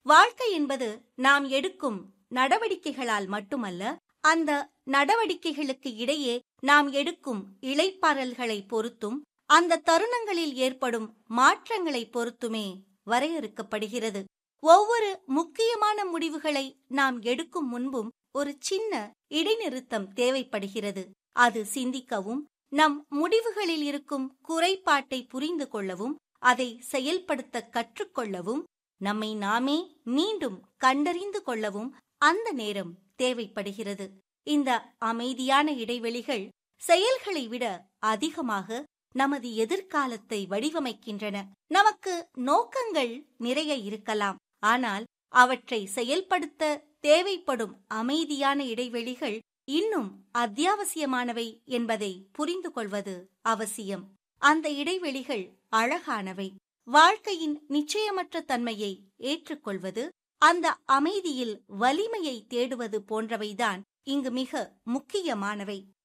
வாழ்க்கை என்பது நாம் எடுக்கும் நடவடிக்கைகளால் மட்டுமல்ல, அந்த நடவடிக்கைகளுக்கு இடையே நாம் எடுக்கும் இளைப்பாறல்களை பொறுத்தும், அந்த தருணங்களில் ஏற்படும் மாற்றங்களை பொறுத்துமே வரையறுக்கப்படுகிறது. ஒவ்வொரு முக்கியமான முடிவுகளை நாம் எடுக்கும் முன்பும் ஒரு சின்ன இடைநிறுத்தம் தேவைப்படுகிறது. அது சிந்திக்கவும், நம் முடிவுகளில் இருக்கும் குறைபாட்டை புரிந்து கொள்ளவும், அதை செயல்படுத்த கற்றுக்கொள்ளவும், நம்மை நாமே மீண்டும் கண்டறிந்து கொள்ளவும் அந்த நேரம் தேவைப்படுகிறது. இந்த அமைதியான இடைவெளிகள் செயல்களை விட அதிகமாக நமது எதிர்காலத்தை வடிவமைக்கின்றன. நமக்கு நோக்கங்கள் நிறைய இருக்கலாம், ஆனால் அவற்றை செயல்படுத்த தேவைப்படும் அமைதியான இடைவெளிகள் இன்னும் அத்தியாவசியமானவை என்பதை புரிந்து கொள்வது அவசியம். அந்த இடைவெளிகள் அழகானவை. வாழ்க்கையின் நிச்சயமற்ற தன்மையை ஏற்றுக்கொள்வது, அந்த அமைதியில் வலிமையை தேடுவது போன்றவைதான் இங்கு மிக முக்கியமானவை.